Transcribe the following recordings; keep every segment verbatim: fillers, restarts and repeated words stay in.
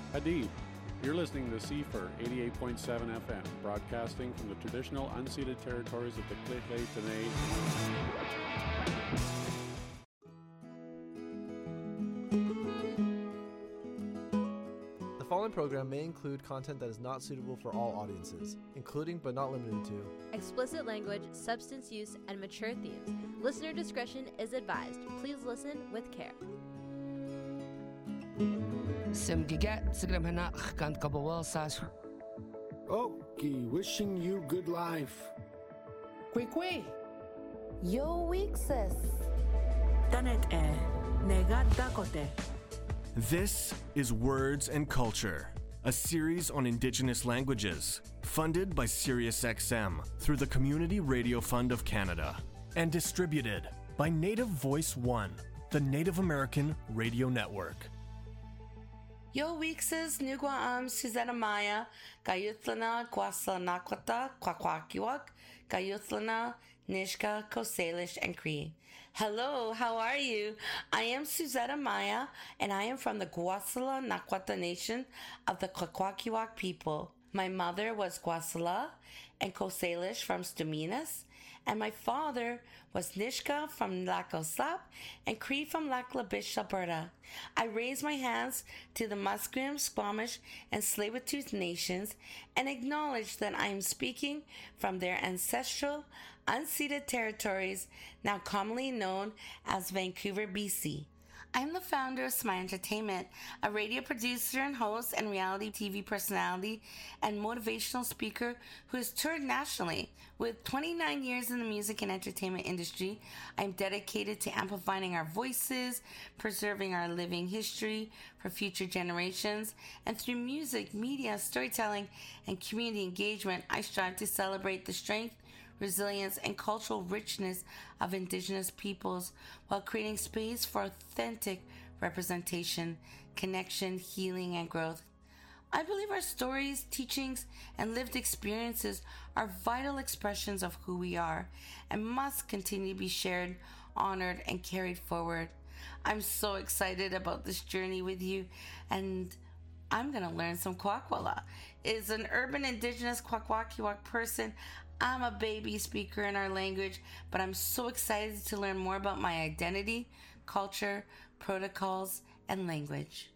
Hadid, you're listening to C F R eighty-eight point seven F M, broadcasting from the traditional unceded territories of the Lheidli T'enneh. The following program may include content that is not suitable for all audiences, including but not limited to explicit language, substance use, and mature themes. Listener discretion is advised. Please listen with care. Okay, wishing you good life. Kwekwe. Yo Weeksis. Tanet e. Negat dakote. This is Words and Culture, a series on Indigenous languages, funded by SiriusXM through the Community Radio Fund of Canada, and distributed by Native Voice One, the Native American Radio Network. Yo Weekses, Nugwaam, Suzanne Maya, Gayuthlana, Gwasanakwata, Kwakwakiwak, Gayuthlana, Nishka, Kosalish, and Cree. Hello, how are you? I am Suzette Maya, and I am from the Gwasala Nakwata Nation of the Kwakwakiwak people. My mother was Gwasala and Kosalish from Stuminas, and my father was Nishka from Lac Osap and Cree from Lac La Biche, Alberta. I raise my hands to the Musqueam, Squamish, and Tsleil-Waututh nations and acknowledge that I am speaking from their ancestral, unceded territories, now commonly known as Vancouver, B C. I'm the founder of Smile Entertainment, a radio producer and host and reality T V personality and motivational speaker who has toured nationally. With twenty-nine years in the music and entertainment industry, I'm dedicated to amplifying our voices, preserving our living history for future generations, and through music, media, storytelling, and community engagement, I strive to celebrate the strength, resilience, and cultural richness of Indigenous peoples while creating space for authentic representation, connection, healing, and growth. I believe our stories, teachings, and lived experiences are vital expressions of who we are and must continue to be shared, honored, and carried forward. I'm so excited about this journey with you, and I'm going to learn some Kwakwala. As an urban Indigenous Kwakwakiwak person, I'm a baby speaker in our language, but I'm so excited to learn more about my identity, culture, protocols, and language.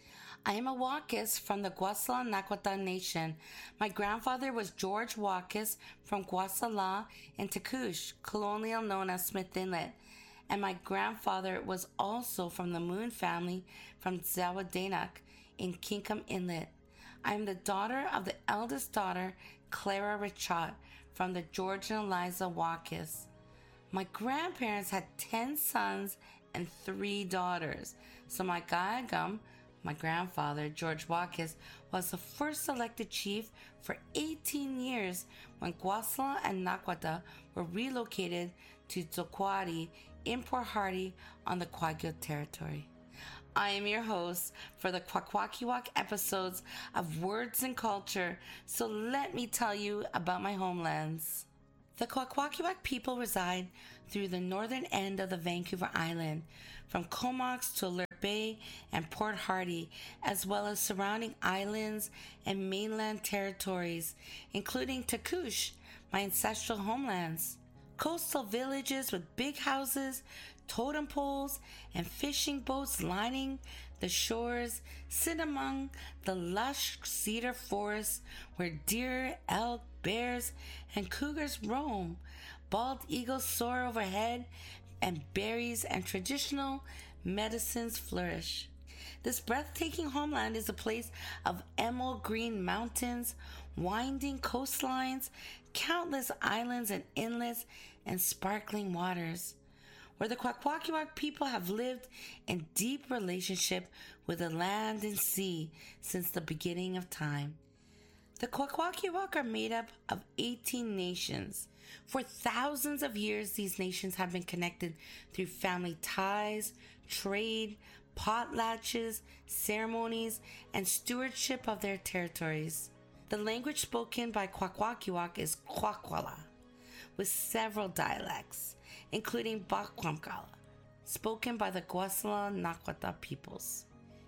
I am a Wakis from the Gwasala Nakwata Nation. My grandfather was George Wakis from Gwasala in Takush, colonial known as Smith Inlet. And my grandfather was also from the Moon family from Zawadenak in Kinkum Inlet. I am the daughter of the eldest daughter, Clara Richot, from the George and Eliza Wakis. My grandparents had ten sons and three daughters. So my Gayagum, my grandfather, George Wakis, was the first elected chief for eighteen years when Gwasala and Nakwata were relocated to Zokwadi in Port Hardy on the Kwagyo territory. I am your host for the Kwakwakiwak episodes of Words and Culture, so let me tell you about my homelands. The Kwakwakiwak people reside through the northern end of the Vancouver Island, from Comox to Alert Bay and Port Hardy, as well as surrounding islands and mainland territories, including Takush, my ancestral homelands. Coastal villages with big houses, totem poles, and fishing boats lining the shores sit among the lush cedar forests where deer, elk, bears, and cougars roam. Bald eagles soar overhead, and berries and traditional medicines flourish. This breathtaking homeland is a place of emerald green mountains, winding coastlines, countless islands and inlets, and sparkling waters, where the Kwakwakiwak people have lived in deep relationship with the land and sea since the beginning of time. The Kwakwakiwak are made up of eighteen nations. For thousands of years, these nations have been connected through family ties, trade, potlatches, ceremonies, and stewardship of their territories. The language spoken by Kwakwakiwak is Kwakwala, with several dialects, including Bakwamkala, spoken by the Gwasala Nakwata peoples.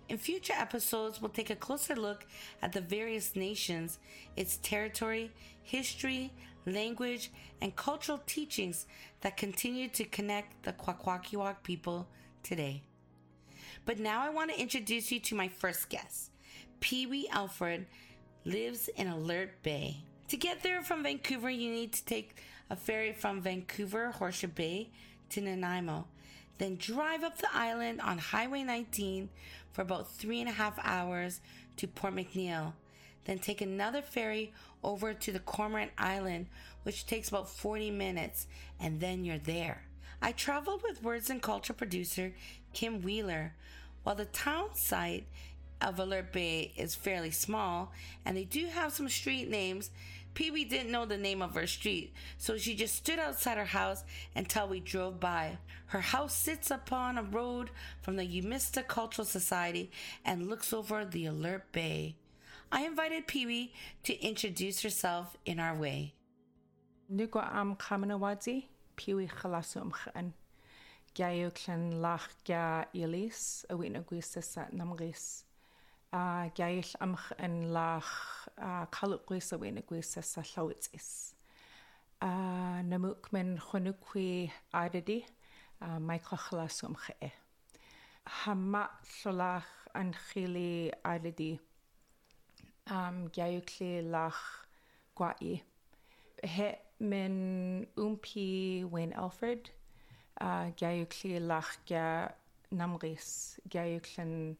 In future episodes, we'll take a closer look at the various nations, its territory, history, language, and cultural teachings that continue to connect the Kwakwaka'wakw people today. But now I want to introduce you to my first guest. Pee Wee Alfred lives in Alert Bay. To get there from Vancouver, you need to take a ferry from Vancouver, Horseshoe Bay to Nanaimo. Then drive up the island on Highway nineteen for about three and a half hours to Port McNeill. Then take another ferry over to the Cormorant Island, which takes about forty minutes, and then you're there. I traveled with Words and Culture producer Kim Wheeler. While the town site of Alert Bay is fairly small, and they do have some street names, Pee Wee didn't know the name of her street, so she just stood outside her house until we drove by. Her house sits upon a road from the Umista Cultural Society and looks over the Alert Bay. I invited Pee Wee to introduce herself in our way. Nugwa am Kamanawadzi, Pee Wee Chalasum Khan. Gayu Clan Lach Ga Elis, a win agustus at Namris. Gail am Khan Lach Kalukris, a win agustus at Lawitsis. Namukmen Honukwi Adadi, Michael Chalasum Khe. Hamat Solach and Chili Adadi. Um, Gayukli lach gwai. Het min umpi Wayne Alfred. Uh, Gayukli lach ga namris. Gayuklin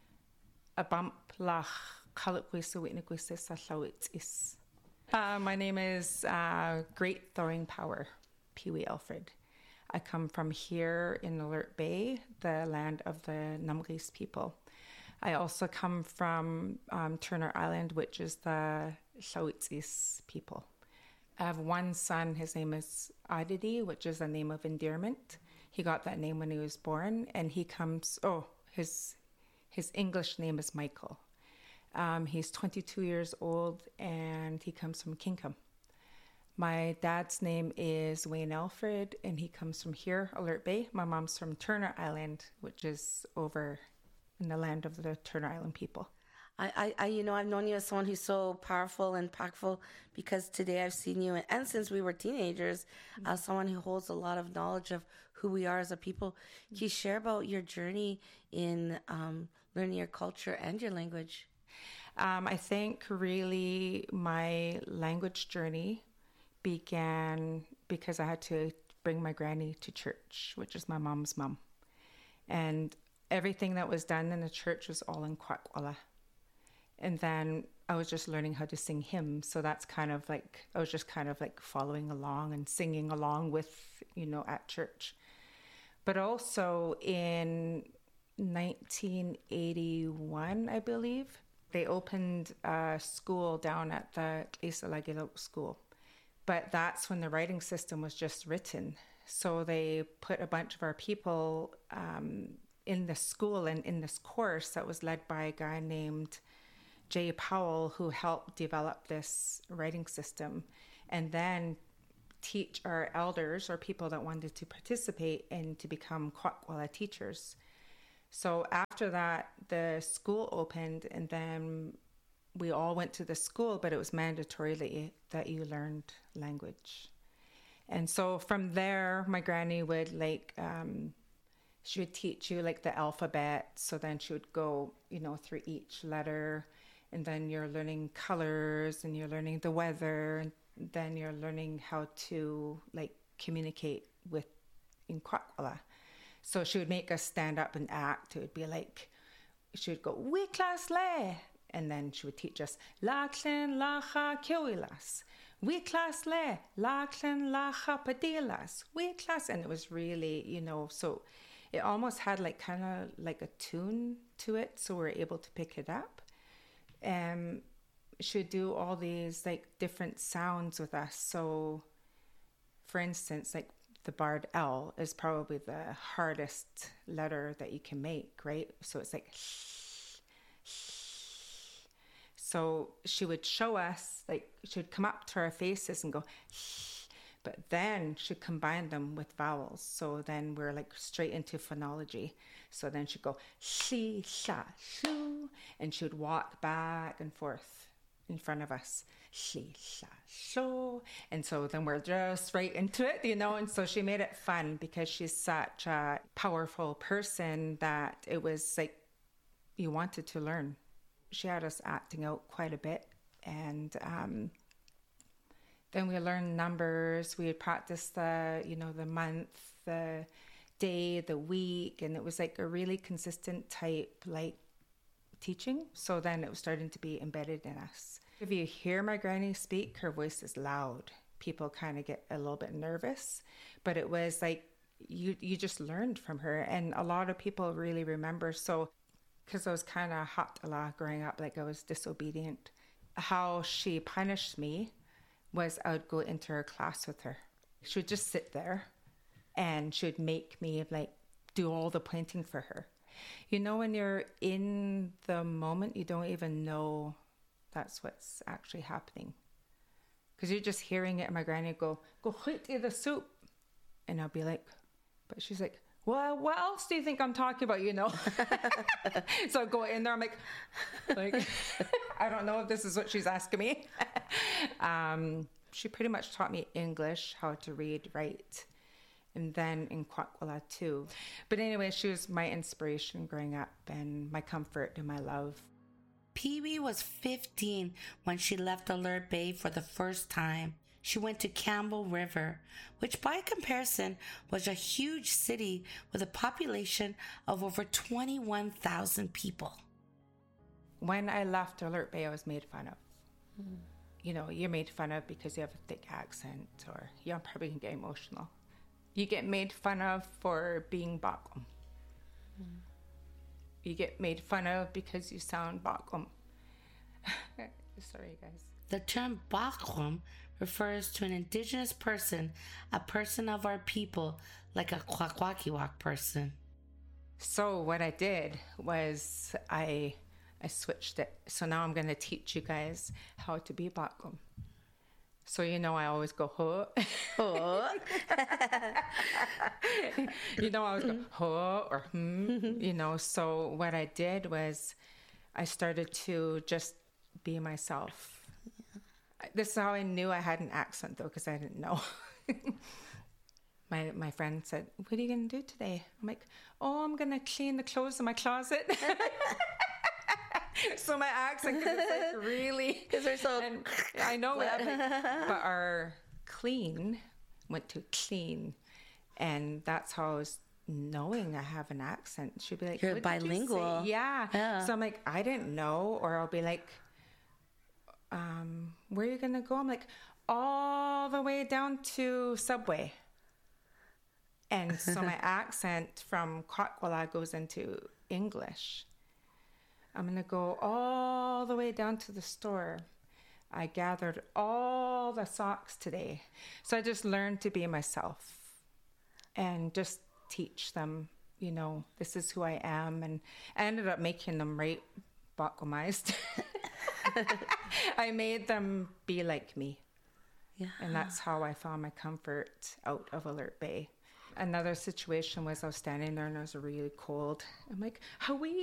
a bump lach kalutwisa witnegwisa salawit is. My name is uh, Great Throwing Power, Pee Wee Alfred. I come from here in Alert Bay, the land of the Namris people. I also come from um, Turner Island, which is the Hlawitzis people. I have one son, his name is Adidi, which is a name of endearment. He got that name when he was born, and he comes, oh, his his English name is Michael. Um, he's twenty-two years old, and he comes from Kingham. My dad's name is Wayne Alfred, and he comes from here, Alert Bay. My mom's from Turner Island, which is over in the land of the Turner Island people. I, I, you know, I've known you as someone who's so powerful and impactful because today I've seen you, and, and since we were teenagers, mm-hmm. as someone who holds a lot of knowledge of who we are as a people. Mm-hmm. Can you share about your journey in um, learning your culture and your language? Um, I think really my language journey began because I had to bring my granny to church, which is my mom's mom. And everything that was done in the church was all in Kwakwala. And then I was just learning how to sing hymns. So that's kind of like, I was just kind of like following along and singing along with, you know, at church. But also in nineteen eighty-one, I believe, they opened a school down at the Isalagilok school. But that's when the writing system was just written. So they put a bunch of our people um, in the school and in this course that was led by a guy named Jay Powell, who helped develop this writing system and then teach our elders or people that wanted to participate and to become Kwakwala teachers. So after that, the school opened, and then we all went to the school, but it was mandatory that you, that you learned language. And so from there, my granny would like, um, she would teach you like the alphabet. So then she would go, you know, through each letter, and then you're learning colors, and you're learning the weather, and then you're learning how to like communicate with in Kwakwala. So she would make us stand up and act. It would be like, she would go, we class le. And then she would teach us, la clen lacha kioilas. We class le, la clen lacha padilas. We class. And it was really, you know, so it almost had like kind of like a tune to it. So we were able to pick it up. Um, she would do all these like different sounds with us. So for instance, like, the barred L is probably the hardest letter that you can make, right? So it's like, so she would show us, like, she would come up to our faces and go, But then she combined them with vowels. So then we're like straight into phonology. So then she'd go, shi, sha, shu, and she would walk back and forth in front of us. Shi, sha, shu. And so then we're just right into it, you know. And so she made it fun because she's such a powerful person that it was like you wanted to learn. She had us acting out quite a bit. And um, then we learned numbers. We had practiced the, you know, the month, the day, the week. And it was like a really consistent type, like, teaching. So then it was starting to be embedded in us. If you hear my granny speak, her voice is loud. People kind of get a little bit nervous. But it was like, you, you just learned from her. And a lot of people really remember. So, because I was kind of hot a lot growing up, like I was disobedient. How she punished me was I would go into her class with her. She would just sit there and she would make me like do all the pointing for her. You know, when you're in the moment, you don't even know that's what's actually happening. Because you're just hearing it and my granny would go, go eat the soup. And I'll be like, but she's like, well, what else do you think I'm talking about, you know? So I go in there, I'm like, like I don't know if this is what she's asking me. um, she pretty much taught me English, how to read, write, and then in Kwakwala too. But anyway, she was my inspiration growing up and my comfort and my love. Pee-wee was fifteen when she left Alert Bay for the first time. She went to Campbell River, which by comparison was a huge city with a population of over twenty-one thousand people. When I left Alert Bay, I was made fun of. Mm. You know, you're made fun of because you have a thick accent, or you're probably going to get emotional. You get made fun of for being Bakum. Mm. You get made fun of because you sound Bakum. Sorry, guys. The term Bakum refers to an indigenous person, a person of our people, like a Kwakwakiwak person. So what I did was I I switched it. So now I'm going to teach you guys how to be Bakum. So, you know, I always go, ho. Ho. You know, I always go, ho or hmm. You know, so what I did was I started to just be myself. This is how I knew I had an accent, though, because I didn't know. my my friend said, what are you going to do today? I'm like, oh, I'm going to clean the clothes in my closet. So my accent, because it's like really... Because they're so... And I know it, like, but our clean went to clean. And that's how I was knowing I have an accent. She'd be like, you're bilingual. You yeah. yeah. So I'm like, I didn't know. Or I'll be like, um, where are you going to go? I'm like, all the way down to Subway. And so my accent from Kwakwala goes into English. I'm going to go all the way down to the store. I gathered all the socks today. So I just learned to be myself and just teach them, you know, this is who I am. And I ended up making them right Bakumized. I made them be like me. Yeah. And that's how I found my comfort out of Alert Bay. Another situation was I was standing there and it was really cold. I'm like, Hawi,